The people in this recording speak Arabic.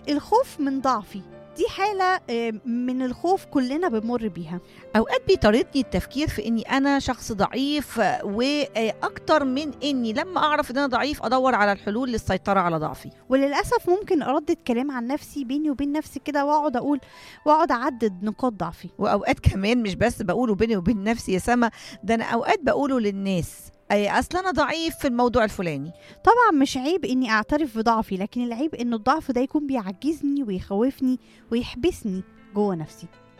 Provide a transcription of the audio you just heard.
الخوف من ضعفي دي حالة من الخوف كلنا بنمر بيها. اوقات بيطاردني التفكير في اني انا شخص ضعيف، واكتر من اني لما اعرف ان انا ضعيف ادور على الحلول للسيطرة على ضعفي. وللأسف ممكن أردد كلام عن نفسي بيني وبين نفسي كده، وأقعد أعدد نقاط ضعفي. واوقات كمان مش بس بقوله بيني وبين نفسي يا سما، ده انا اوقات بقوله للناس، اي اصل انا ضعيف في الموضوع الفلاني. طبعا مش عيب إني أعترف بضعفي، لكن العيب إنه الضعف ده يكون بيعجزني ويخوفني ويحبسني جوه نفسي.